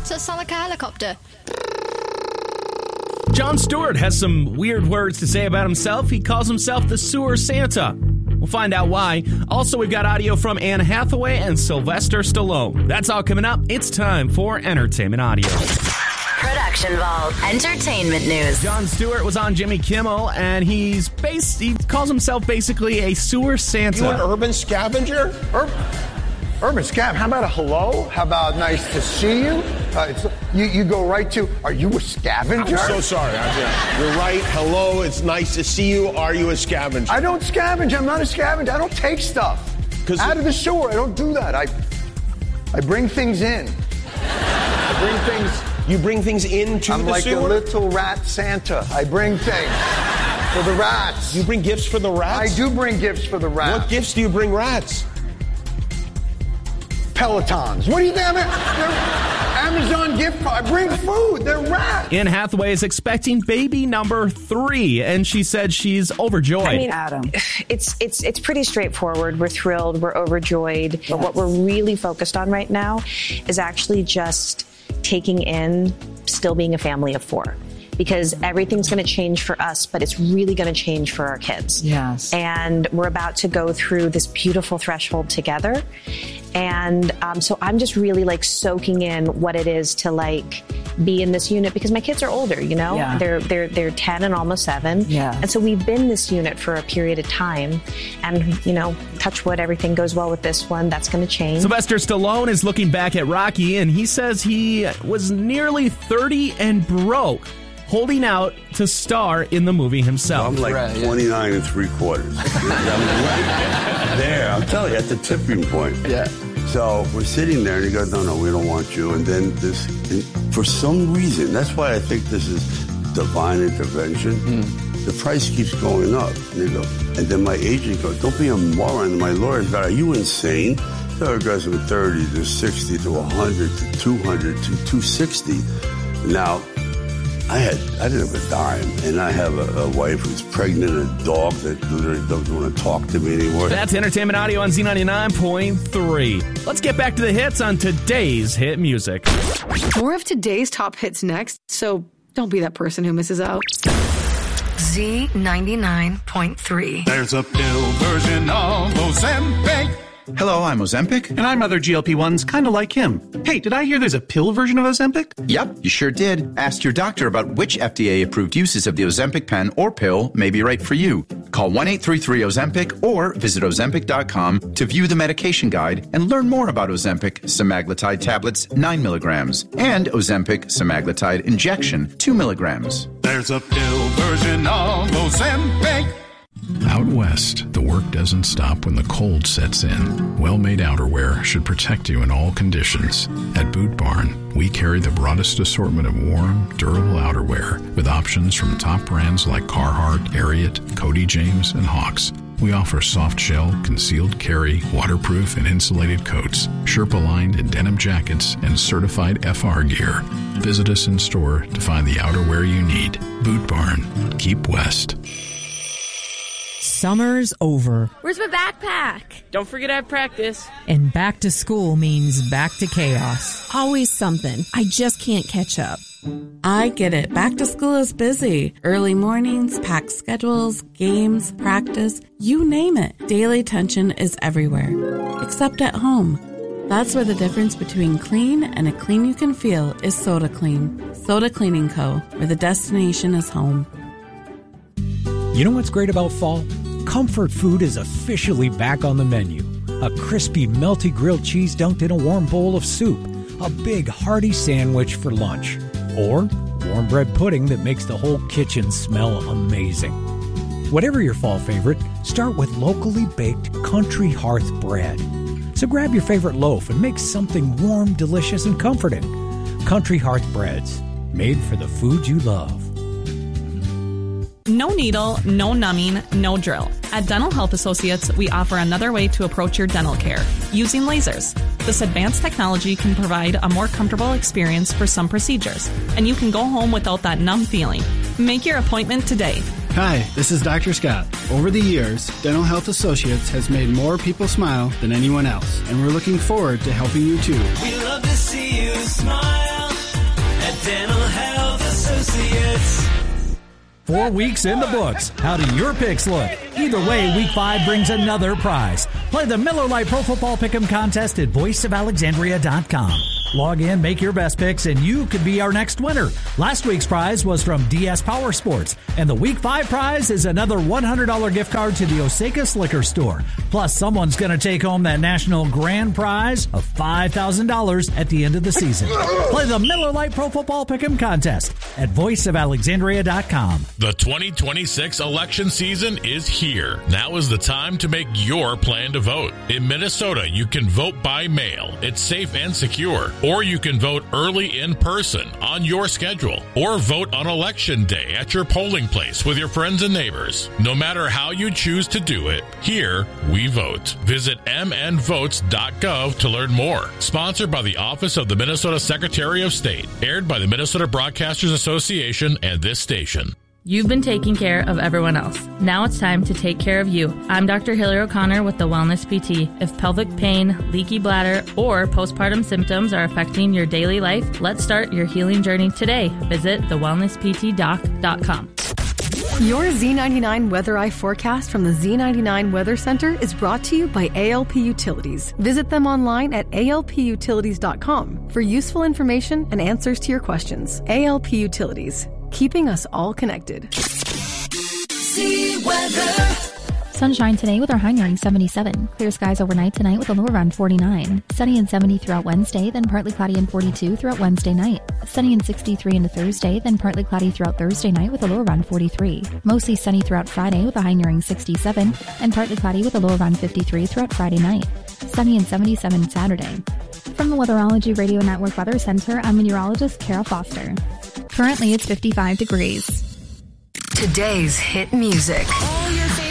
So it sounds like a helicopter. Jon Stewart has some weird words to say about himself. He calls himself the Sewer Santa. We'll find out why. Also, we've got audio from Anne Hathaway and Sylvester Stallone. That's all coming up. It's time for Entertainment Audio. Production Vault Entertainment News. Jon Stewart was on Jimmy Kimmel, and he calls himself basically a sewer Santa. You an urban scavenger? Urban Scab, how about a hello? How about nice to see you? You go right to, are you a scavenger? I'm so sorry. You're right. Hello, it's nice to see you. Are you a scavenger? I don't scavenge. I'm not a scavenger. I don't take stuff out of the sewer. I don't do that. I bring things in. You bring things into I'm the like sewer? a little rat Santa. I bring things for the rats. You bring gifts for the rats? I do bring gifts for the rats. What gifts do you bring rats? Pelotons. What do you think? Amazon gift card. I bring food. They're rats. Anne Hathaway is expecting baby number 3, and she said she's overjoyed. I mean, Adam, it's pretty straightforward. We're thrilled. We're overjoyed. Yes. But what we're really focused on right now is actually just taking in still being a family of 4. Because everything's going to change for us, but it's really going to change for our kids. Yes. And we're about to go through this beautiful threshold together. And so I'm just really like soaking in what it is to like be in this unit because my kids are older, you know? Yeah. They're 10 and almost 7. Yeah. And so we've been this unit for a period of time. And, you know, touch wood, everything goes well with this one. That's going to change. Sylvester Stallone is looking back at Rocky, and he says he was nearly 30 and broke, holding out to star in the movie himself. I'm like 29 and 3/4. I'm right there. I'm telling you, at the tipping point. Yeah. So we're sitting there, and he goes, no, we don't want you. And then for some reason, that's why I think this is divine intervention. The price keeps going up. And then my agent goes, don't be a moron. And my lawyer's got, are you insane? So it goes from 30 to 60 to 100 to 200 to 260. Now, I didn't have a dime, and I have a wife who's pregnant and a dog that literally doesn't want to talk to me anymore. That's Entertainment Audio on Z99.3. Let's get back to the hits on today's hit music. More of today's top hits next, so don't be that person who misses out. Z99.3. There's a pill version of Ozempic. Hello, I'm Ozempic. And I'm other GLP-1s kind of like him. Hey, did I hear there's a pill version of Ozempic? Yep, you sure did. Ask your doctor about which FDA-approved uses of the Ozempic pen or pill may be right for you. Call 1-833-OZEMPIC or visit Ozempic.com to view the medication guide and learn more about Ozempic semaglutide tablets 9 milligrams and Ozempic semaglutide injection 2 milligrams. There's a pill version of Ozempic. Out west, the work doesn't stop when the cold sets in. Well-made outerwear should protect you in all conditions. At Boot Barn, we carry the broadest assortment of warm, durable outerwear with options from top brands like Carhartt, Ariat, Cody James, and Hawks. We offer soft shell, concealed carry, waterproof and insulated coats, Sherpa-lined and denim jackets, and certified FR gear. Visit us in store to find the outerwear you need. Boot Barn. Keep west. Summer's over. Where's my backpack? Don't forget I have practice. And back to school means back to chaos. Always something. I just can't catch up. I get it. Back to school is busy. Early mornings, packed schedules, games, practice, you name it. Daily tension is everywhere, except at home. That's where the difference between clean and a clean you can feel is Soda Clean. Soda Cleaning Co., where the destination is home. You know what's great about fall? Comfort food is officially back on the menu. A crispy, melty grilled cheese dunked in a warm bowl of soup. A big, hearty sandwich for lunch. Or warm bread pudding that makes the whole kitchen smell amazing. Whatever your fall favorite, start with locally baked Country Hearth bread. So grab your favorite loaf and make something warm, delicious, and comforting. Country Hearth breads, made for the food you love. No needle, no numbing, no drill. At Dental Health Associates, we offer another way to approach your dental care, using lasers. This advanced technology can provide a more comfortable experience for some procedures, and you can go home without that numb feeling. Make your appointment today. Hi, this is Dr. Scott. Over the years, Dental Health Associates has made more people smile than anyone else, and we're looking forward to helping you too. We love to see you smile. at Dental Health Associates. 4 weeks in the books. How do your picks look? Either way, Week 5 brings another prize. Play the Miller Lite Pro Football Pick'em contest at voiceofalexandria.com. Log in, make your best picks, and you could be our next winner. Last week's prize was from DS Power Sports, and the Week 5 prize is another $100 gift card to the Osakas Liquor Store. Plus, someone's going to take home that national grand prize of $5,000 at the end of the season. Play the Miller Lite Pro Football Pick'em contest at voiceofalexandria.com. The 2026 election season is here. Now is the time to make your plan to vote. In Minnesota, you can vote by mail. It's safe and secure. Or you can vote early in person on your schedule. Or vote on Election Day at your polling place with your friends and neighbors. No matter how you choose to do it, here we vote. Visit mnvotes.gov to learn more. Sponsored by the Office of the Minnesota Secretary of State. Aired by the Minnesota Broadcasters Association and this station. You've been taking care of everyone else. Now it's time to take care of you. I'm Dr. Hillary O'Connor with the Wellness PT. If pelvic pain, leaky bladder, or postpartum symptoms are affecting your daily life, let's start your healing journey today. Visit thewellnessptdoc.com. Your Z99 Weather Eye forecast from the Z99 Weather Center is brought to you by ALP Utilities. Visit them online at alputilities.com for useful information and answers to your questions. ALP Utilities, keeping us all connected. See weather. Sunshine today with our high nearing 77. Clear skies overnight tonight with a low around 49. Sunny and 70 throughout Wednesday, then partly cloudy and 42 throughout Wednesday night. Sunny and 63 into Thursday, then partly cloudy throughout Thursday night with a low around 43. Mostly sunny throughout Friday with a high nearing 67, and partly cloudy with a low around 53 throughout Friday night. Sunny and 77 Saturday. From the Weatherology Radio Network Weather Center, I'm meteorologist Kara Foster. Currently, it's 55 degrees. Today's hit music. All your